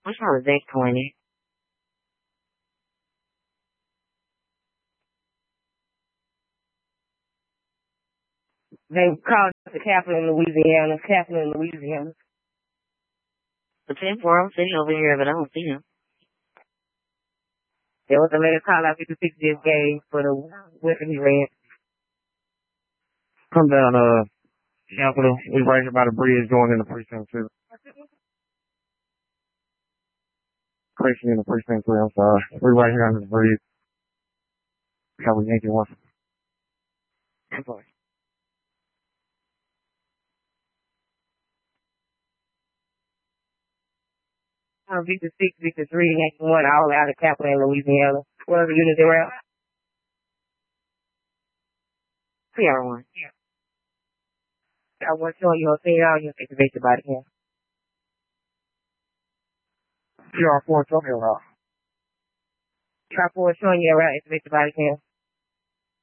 Which one was that 20? They called it the capital in Louisiana. Capital in Louisiana. The 10-4, I'm sitting over here, but I don't see him. There was a later call out 56 this game for the weapon he ran. Come down, Capitol. We right here by the bridge going into precinct 2. Crashing into precinct 3, I'm sorry. We right here under the bridge. How we Yankee one. I'm sorry. Victor 6, Victor 3, Yankee 1, all out of Capital in Louisiana. What other units they were out? PR1. Yeah. I was showing you on all you activated by the camp. PR4, Tokyo Rock. PR4 showing you around activated by the camp.